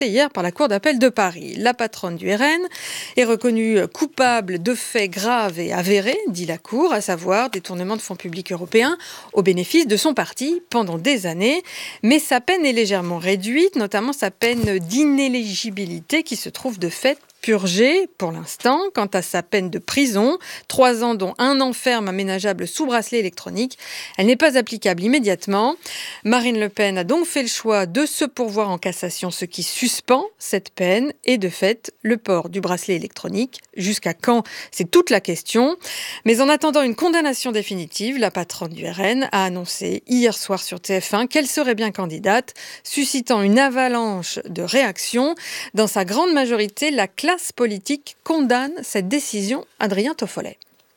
hier par la Cour d'appel de Paris. La patronne du RN est reconnue coupable de faits graves et avérés, dit la Cour, à savoir détournement de fonds publics européens au bénéfice de son parti pendant des années. Mais sa peine est légèrement réduite, notamment sa peine d'inéligibilité qui se trouve de fait purgée pour l'instant. Quant à sa peine de prison, 3 ans dont 1 an ferme aménageable sous bracelet électronique, elle n'est pas applicable immédiatement. Marine Le Pen a donc fait le choix de se pourvoir en cassation, ce qui suspend cette peine et de fait le port du bracelet électronique. Jusqu'à quand? C'est toute la question. Mais en attendant une condamnation définitive, la patronne du RN a annoncé hier soir sur TF1 qu'elle serait bien candidate, suscitant une avalanche de réactions. Dans sa grande majorité, la classe politique condamne cette décision. Adrien Toffolet.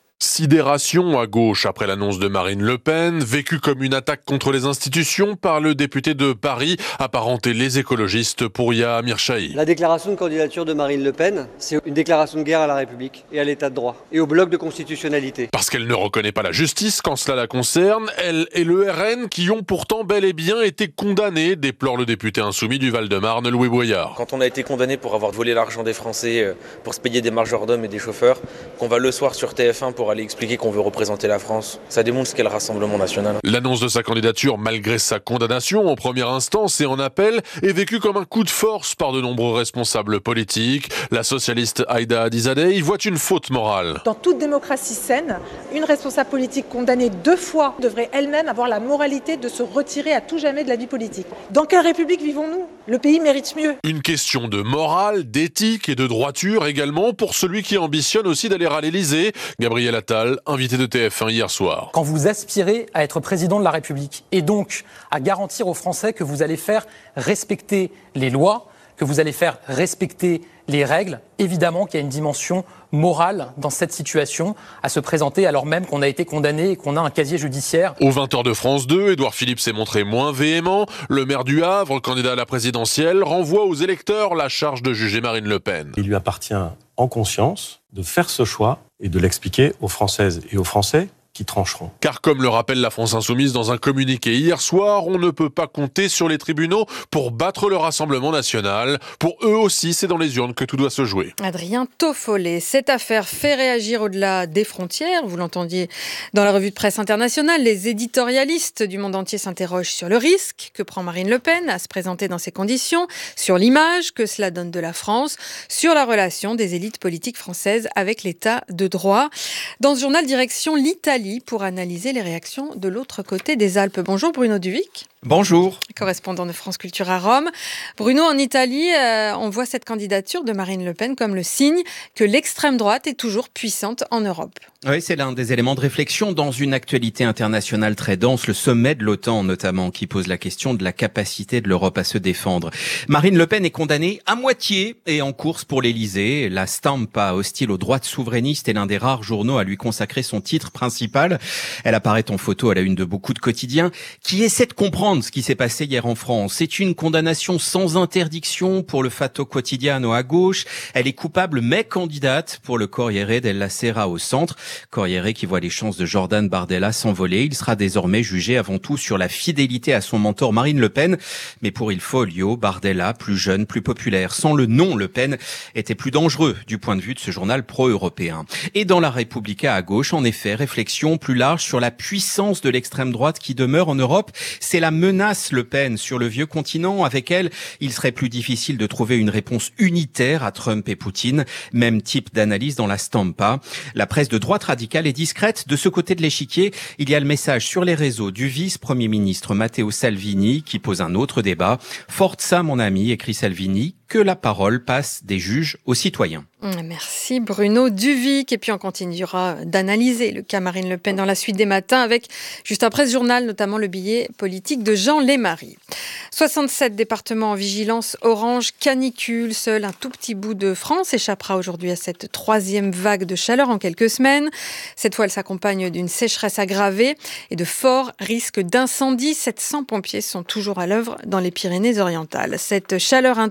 Sidération à gauche après l'annonce de Marine Le Pen, vécue comme une attaque contre les institutions par le député de Paris, apparenté les écologistes pour Yahya Amir-Shahi. La déclaration de candidature de Marine Le Pen, c'est une déclaration de guerre à la République et à l'état de droit et au bloc de constitutionnalité. Parce qu'elle ne reconnaît pas la justice quand cela la concerne, elle et le RN qui ont pourtant bel et bien été condamnés, déplore le député insoumis du Val-de-Marne, Louis Boyard. Quand on a été condamné pour avoir volé l'argent des Français, pour se payer des majordomes et des chauffeurs, qu'on va le soir sur TF1 pour aller expliquer qu'on veut représenter la France, ça démontre ce qu'est le Rassemblement national. L'annonce de sa candidature, malgré sa condamnation en première instance et en appel, est vécue comme un coup de force par de nombreux responsables politiques. La socialiste Aïda Hadizadeh y voit une faute morale. Dans toute démocratie saine, une responsable politique condamnée 2 fois devrait elle-même avoir la moralité de se retirer à tout jamais de la vie politique. Dans quelle République vivons-nous? Le pays mérite mieux. Une question de morale, d'éthique et de droiture également pour celui qui ambitionne aussi d'aller à l'Élysée. Gabriel Attal, invité de TF1 hier soir. Quand vous aspirez à être président de la République et donc à garantir aux Français que vous allez faire respecter les lois, que vous allez faire respecter les règles, évidemment qu'il y a une dimension morale dans cette situation, à se présenter alors même qu'on a été condamné et qu'on a un casier judiciaire. Aux 20h de France 2, Édouard Philippe s'est montré moins véhément. Le maire du Havre, candidat à la présidentielle, renvoie aux électeurs la charge de juger Marine Le Pen. Il lui appartient en conscience de faire ce choix et de l'expliquer aux Françaises et aux Français qui trancheront. Car comme le rappelle la France Insoumise dans un communiqué hier soir, on ne peut pas compter sur les tribunaux pour battre le Rassemblement national. Pour eux aussi, c'est dans les urnes que tout doit se jouer. Adrien Toffolet. Cette affaire fait réagir au-delà des frontières. Vous l'entendiez dans la revue de presse internationale. Les éditorialistes du monde entier s'interrogent sur le risque que prend Marine Le Pen à se présenter dans ces conditions, sur l'image que cela donne de la France, sur la relation des élites politiques françaises avec l'état de droit. Dans ce journal, direction l'Italie pour analyser les réactions de l'autre côté des Alpes. Bonjour Bruno Duvic. Bonjour. Correspondant de France Culture à Rome. Bruno, en Italie, on voit cette candidature de Marine Le Pen comme le signe que l'extrême droite est toujours puissante en Europe. Oui, c'est l'un des éléments de réflexion dans une actualité internationale très dense, le sommet de l'OTAN notamment, qui pose la question de la capacité de l'Europe à se défendre. Marine Le Pen est condamnée à moitié et en course pour l'Élysée. La Stampa, hostile aux droites souverainistes, est l'un des rares journaux à lui consacrer son titre principal. Elle apparaît en photo à la une de beaucoup de quotidiens qui essaient de comprendre ce qui s'est passé hier en France. C'est une condamnation sans interdiction pour le Fatto Quotidiano à gauche. Elle est coupable mais candidate pour le Corriere della Sera au centre. Corriere qui voit les chances de Jordan Bardella s'envoler. Il sera désormais jugé avant tout sur la fidélité à son mentor Marine Le Pen. Mais pour Il Foglio, Bardella, plus jeune, plus populaire, sans le nom Le Pen, était plus dangereux du point de vue de ce journal pro-européen. Et dans la Repubblica à gauche, en effet, réflexion plus large sur la puissance de l'extrême droite qui demeure en Europe. C'est la menace Le Pen sur le vieux continent. Avec elle, il serait plus difficile de trouver une réponse unitaire à Trump et Poutine. Même type d'analyse dans la Stampa. La presse de droite radicale est discrète. De ce côté de l'échiquier, il y a le message sur les réseaux du vice-premier ministre Matteo Salvini qui pose un autre débat. Forza, mon ami, écrit Salvini, que la parole passe des juges aux citoyens. Merci Bruno Duvic. Et puis on continuera d'analyser le cas Marine Le Pen dans la suite des matins avec, juste après ce journal, notamment le billet politique de Jean Lémarie. 67 départements en vigilance orange canicule. Seul un tout petit bout de France échappera aujourd'hui à cette 3e vague de chaleur en quelques semaines. Cette fois, elle s'accompagne d'une sécheresse aggravée et de forts risques d'incendie. 700 pompiers sont toujours à l'œuvre dans les Pyrénées-Orientales. Cette chaleur intense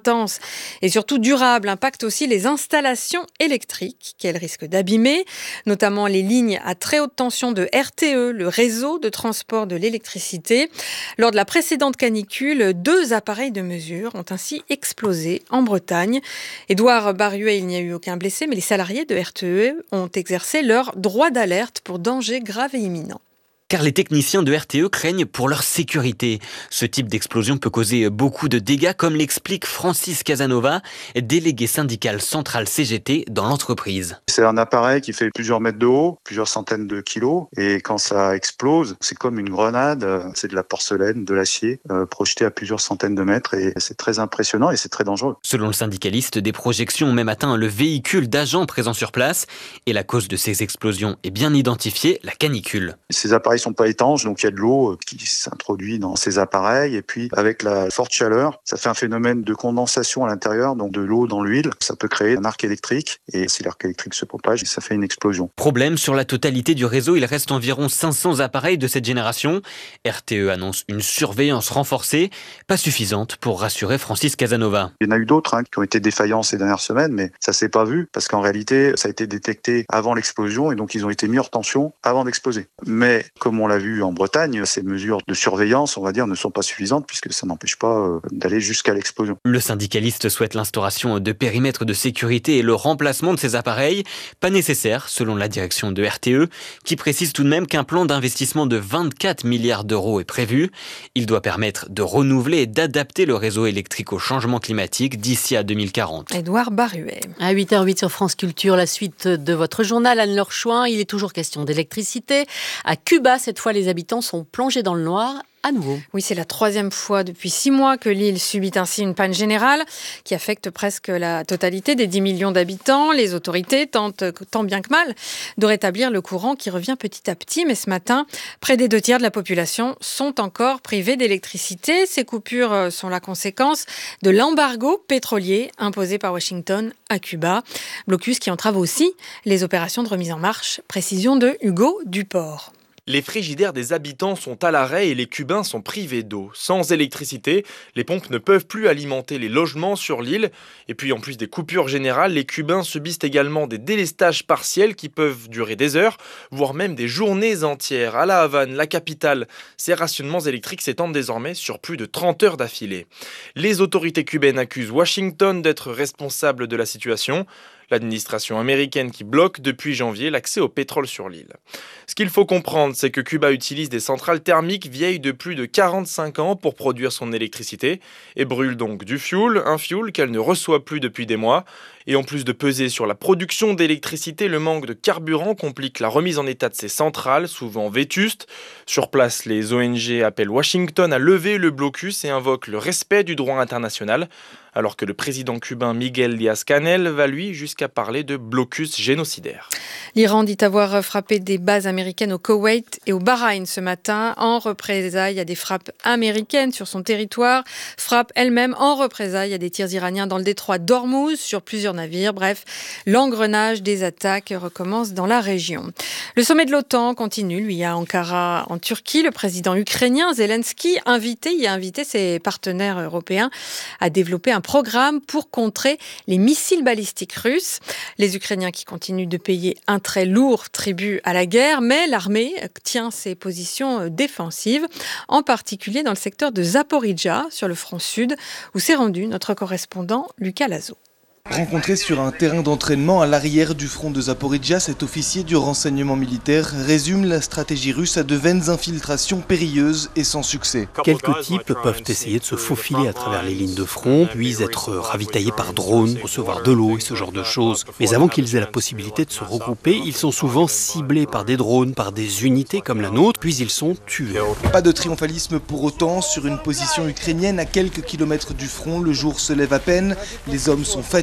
et surtout durable impactent aussi les installations électriques qu'elles risquent d'abîmer, notamment les lignes à très haute tension de RTE, le réseau de transport de l'électricité. Lors de la précédente canicule, 2 appareils de mesure ont ainsi explosé en Bretagne. Édouard Barruet, il n'y a eu aucun blessé, mais les salariés de RTE ont exercé leur droit d'alerte pour danger grave et imminent. Car les techniciens de RTE craignent pour leur sécurité. Ce type d'explosion peut causer beaucoup de dégâts, comme l'explique Francis Casanova, délégué syndical central CGT dans l'entreprise. C'est un appareil qui fait plusieurs mètres de haut, plusieurs centaines de kilos, et quand ça explose, c'est comme une grenade, c'est de la porcelaine, de l'acier, projeté à plusieurs centaines de mètres, et c'est très impressionnant et c'est très dangereux. Selon le syndicaliste, des projections ont même atteint le véhicule d'agents présents sur place, et la cause de ces explosions est bien identifiée, la canicule. Ces appareils sont pas étanches, donc il y a de l'eau qui s'introduit dans ces appareils, et puis avec la forte chaleur, ça fait un phénomène de condensation à l'intérieur, donc de l'eau dans l'huile. Ça peut créer un arc électrique, et si l'arc électrique se propage, ça fait une explosion. Problème, sur la totalité du réseau, il reste environ 500 appareils de cette génération. RTE annonce une surveillance renforcée, pas suffisante pour rassurer Francis Casanova. Il y en a eu d'autres qui ont été défaillants ces dernières semaines, mais ça s'est pas vu, parce qu'en réalité, ça a été détecté avant l'explosion, et donc ils ont été mis hors tension avant d'exploser. Mais comme on l'a vu en Bretagne, ces mesures de surveillance, on va dire, ne sont pas suffisantes puisque ça n'empêche pas d'aller jusqu'à l'explosion. Le syndicaliste souhaite l'instauration de périmètres de sécurité et le remplacement de ces appareils. Pas nécessaire, selon la direction de RTE, qui précise tout de même qu'un plan d'investissement de 24 milliards d'euros est prévu. Il doit permettre de renouveler et d'adapter le réseau électrique au changement climatique d'ici à 2040. Édouard Barruet. À 8h08 sur France Culture, la suite de votre journal, Anne-Laure Chouin. Il est toujours question d'électricité. À Cuba, cette fois, les habitants sont plongés dans le noir à nouveau. Oui, c'est la 3e fois depuis 6 mois que l'île subit ainsi une panne générale qui affecte presque la totalité des 10 millions d'habitants. Les autorités tentent tant bien que mal de rétablir le courant qui revient petit à petit. Mais ce matin, près des 2 tiers de la population sont encore privés d'électricité. Ces coupures sont la conséquence de l'embargo pétrolier imposé par Washington à Cuba. Blocus qui entrave aussi les opérations de remise en marche. Précision de Hugo Duport. Les frigidaires des habitants sont à l'arrêt et les Cubains sont privés d'eau. Sans électricité, les pompes ne peuvent plus alimenter les logements sur l'île. Et puis en plus des coupures générales, les Cubains subissent également des délestages partiels qui peuvent durer des heures, voire même des journées entières. À La Havane, la capitale, ces rationnements électriques s'étendent désormais sur plus de 30 heures d'affilée. Les autorités cubaines accusent Washington d'être responsable de la situation. L'administration américaine qui bloque depuis janvier l'accès au pétrole sur l'île. Ce qu'il faut comprendre, c'est que Cuba utilise des centrales thermiques vieilles de plus de 45 ans pour produire son électricité et brûle donc du fioul, un fioul qu'elle ne reçoit plus depuis des mois. Et en plus de peser sur la production d'électricité, le manque de carburant complique la remise en état de ces centrales, souvent vétustes. Sur place, les ONG appellent Washington à lever le blocus et invoquent le respect du droit international, alors que le président cubain Miguel Díaz-Canel va lui jusqu'à parler de blocus génocidaire. L'Iran dit avoir frappé des bases américaines au Koweït et au Bahreïn ce matin en représailles à des frappes américaines sur son territoire. Frappe elle-même en représailles à des tirs iraniens dans le détroit d'Ormuz sur plusieurs navires. Bref, l'engrenage des attaques recommence dans la région. Le sommet de l'OTAN continue, lui, à Ankara, en Turquie. Le président ukrainien Zelensky a invité ses partenaires européens à développer un programme pour contrer les missiles balistiques russes. Les Ukrainiens qui continuent de payer un très lourd tribut à la guerre, mais l'armée tient ses positions défensives, en particulier dans le secteur de Zaporijjia, sur le front sud, où s'est rendu notre correspondant Lucas Lazo. Rencontré sur un terrain d'entraînement à l'arrière du front de Zaporijjia, cet officier du renseignement militaire résume la stratégie russe à de vaines infiltrations périlleuses et sans succès. Quelques types peuvent essayer de se faufiler à travers les lignes de front, puis être ravitaillés par drones, recevoir de l'eau et ce genre de choses. Mais avant qu'ils aient la possibilité de se regrouper, ils sont souvent ciblés par des drones, par des unités comme la nôtre, puis ils sont tués. Pas de triomphalisme pour autant. Sur une position ukrainienne à quelques kilomètres du front, le jour se lève à peine. Les hommes sont fatigués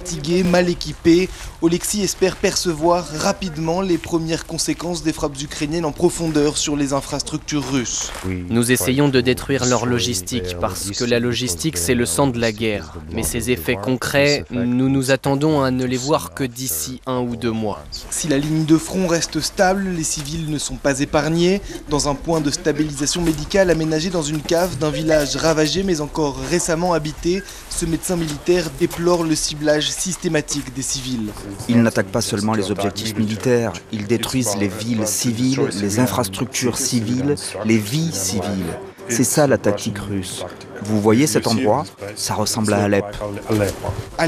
fatigués, mal équipés. Oleksiy espère percevoir rapidement les premières conséquences des frappes ukrainiennes en profondeur sur les infrastructures russes. Nous essayons de détruire leur logistique parce que la logistique c'est le sang de la guerre. Mais ces effets concrets, nous nous attendons à ne les voir que d'ici 1 ou 2 mois. Si la ligne de front reste stable, les civils ne sont pas épargnés. Dans un point de stabilisation médicale aménagé dans une cave d'un village ravagé mais encore récemment habité, ce médecin militaire déplore le ciblage systématique des civils. Ils n'attaquent pas seulement les objectifs militaires, ils détruisent les villes civiles, les infrastructures civiles, les vies civiles. C'est ça la tactique russe. Vous voyez cet endroit ? Ça ressemble à Alep.